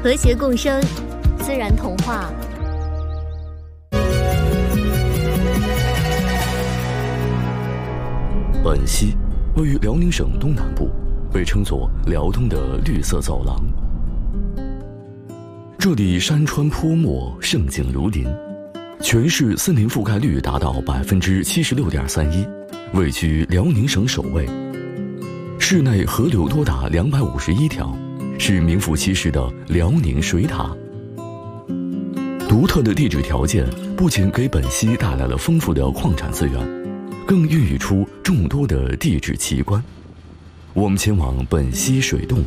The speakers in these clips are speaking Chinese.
和谐共生，自然童话。 本溪位于辽宁省东南部，被称作辽东的绿色走廊。这里山川坡漠，胜景如林，全市森林覆盖率达到76.31%，位居辽宁省首位。市内河流多达251条，是名副其实的辽宁水塔。独特的地质条件不仅给本溪带来了丰富的矿产资源，更孕育出众多的地质奇观。我们前往本溪水洞。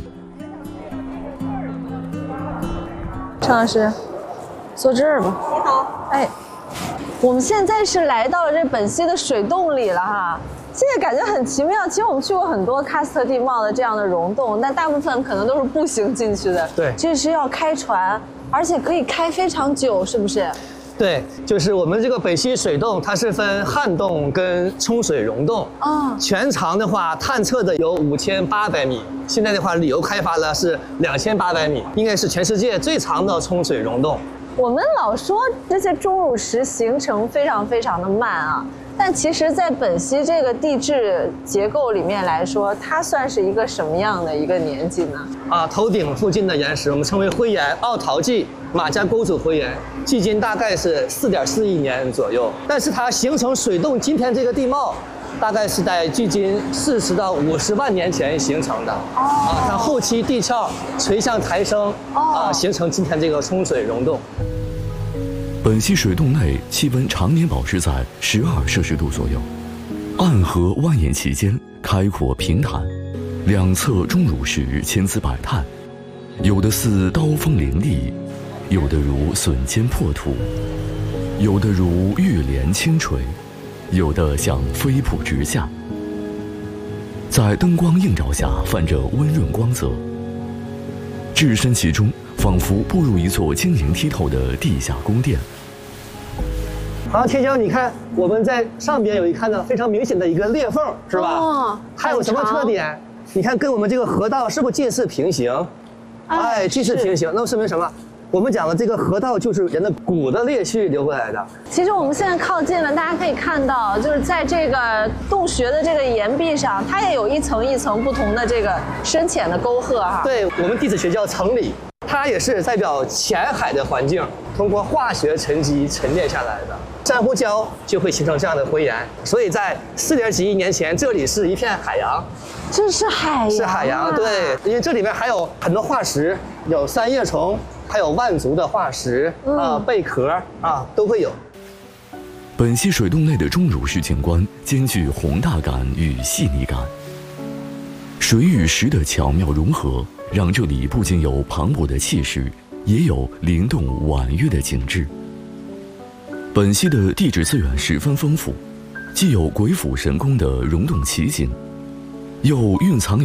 陈老师，坐这儿吧。你好。哎，我们现在是来到了这本溪的水洞里了哈。现在感觉很奇妙。其实我们去过很多喀斯特地貌的这样的溶洞，但大部分可能都是步行进去的。 对， 这是要开船，而且可以开非常久，是不是？ 对，就是我们这个本溪水洞，它是分旱洞跟冲水溶洞。全长的话，探测的有5800米，现在的话，旅游开发了是2800米，应该是全世界最长的冲水溶洞。 我们老说这些钟乳石形成非常的慢啊。但其实，在本溪这个地质结构里面来说，它算是一个什么样的一个年纪呢？ 头顶附近的岩石我们称为灰岩，奥陶纪马家沟组灰岩，距今大概是4.4亿年左右。但是它形成水洞今天这个地貌，大概是在距今40到50万年前形成的。它后期地壳垂向抬升，形成今天这个冲水溶洞。 本溪水洞内气温常年保持在12摄氏度左右，暗河蜿蜒其间，开阔平坦，两侧钟乳石千姿百态，有的似刀锋凌厉，有的如笋尖破土，有的如玉莲轻垂，有的像飞瀑直下，在灯光映照下泛着温润光泽，置身其中，仿佛步入一座晶莹剔透的地下宫殿。 好，天骄，你看我们在上边有看到非常明显的一个裂缝，是吧？它有什么特点？你看跟我们这个河道是不是近似平行？近似平行，那说明什么？我们讲的这个河道就是人的骨的裂隙流过来的。 其实我们现在靠近了，大家可以看到，就是在这个洞穴的这个岩壁上，它也有一层一层不同的这个深浅的沟壑哈。 对，我们地质学叫层理，它也是代表浅海的环境，通过化学沉积沉淀下来的。珊瑚礁就会形成这样的灰岩，所以在4点几亿年前，这里是一片海洋。 这是海洋？是海洋，对，因为这里面还有很多化石，有三叶虫，还有万族的化石贝壳都会有。 本溪水洞内的钟乳石景观兼具宏大感与细腻感，水与石的巧妙融合，让这里不仅有磅礴的气势，也有灵动婉约的景致。本溪的地质资源十分丰富，既有鬼斧神工的溶洞奇景，又蕴藏